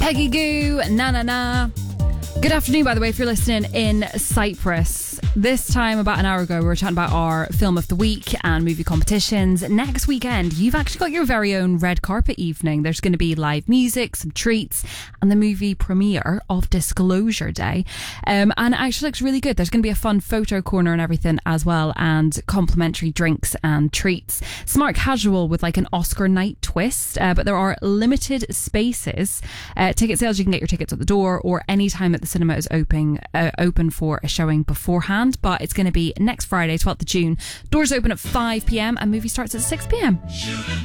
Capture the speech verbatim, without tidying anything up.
Peggy Goo, na na na. Good afternoon, by the way, if you're listening in Cyprus. This time, about an hour ago, we were chatting about our film of the week and movie competitions. Next weekend, you've actually got your very own red carpet evening. There's going to be live music, some treats, and the movie premiere of Disclosure Day. Um, and it actually looks really good. There's going to be a fun photo corner and everything as well, and complimentary drinks and treats. Smart casual with like an Oscar night twist, uh, but there are limited spaces. Uh, ticket sales, you can get your tickets at the door or any time at the cinema is open, uh, open for a showing beforehand. But it's going to be next Friday, twelfth of June. Doors open at five p.m. and movie starts at six p.m.